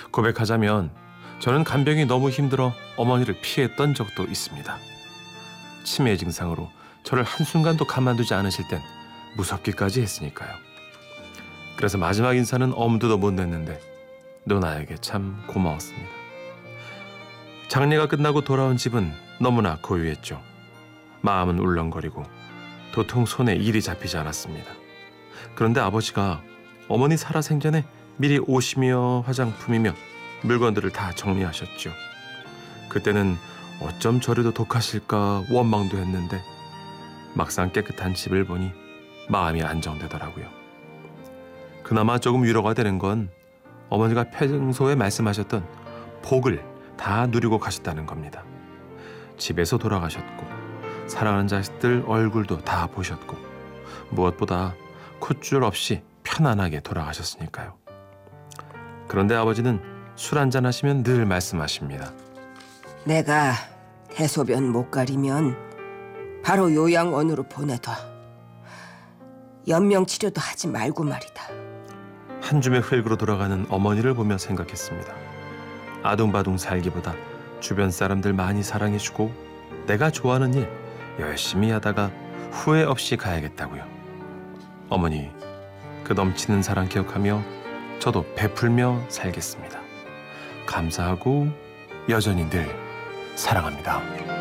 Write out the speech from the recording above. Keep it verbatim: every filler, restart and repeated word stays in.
고백하자면 저는 간병이 너무 힘들어 어머니를 피했던 적도 있습니다. 치매 증상으로 저를 한순간도 가만두지 않으실 땐 무섭기까지 했으니까요. 그래서 마지막 인사는 엄두도 못 냈는데 누나에게 참 고마웠습니다. 장례가 끝나고 돌아온 집은 너무나 고요했죠. 마음은 울렁거리고 도통 손에 일이 잡히지 않았습니다. 그런데 아버지가 어머니 살아생전에 미리 옷이며 화장품이며 물건들을 다 정리하셨죠. 그때는 어쩜 저래도 독하실까 원망도 했는데 막상 깨끗한 집을 보니 마음이 안정되더라고요. 그나마 조금 위로가 되는 건 어머니가 평소에 말씀하셨던 복을 다 누리고 가셨다는 겁니다. 집에서 돌아가셨고 사랑하는 자식들 얼굴도 다 보셨고 무엇보다 콧줄 없이 편안하게 돌아가셨으니까요. 그런데 아버지는 술 한잔 하시면 늘 말씀하십니다. 내가 대소변 못 가리면 바로 요양원으로 보내둬. 연명치료도 하지 말고 말이다. 한 줌의 흙으로 돌아가는 어머니를 보며 생각했습니다. 아둥바둥 살기보다 주변 사람들 많이 사랑해주고 내가 좋아하는 일 열심히 하다가 후회 없이 가야겠다고요. 어머니, 그 넘치는 사랑 기억하며 저도 베풀며 살겠습니다. 감사하고 여전히 늘 사랑합니다.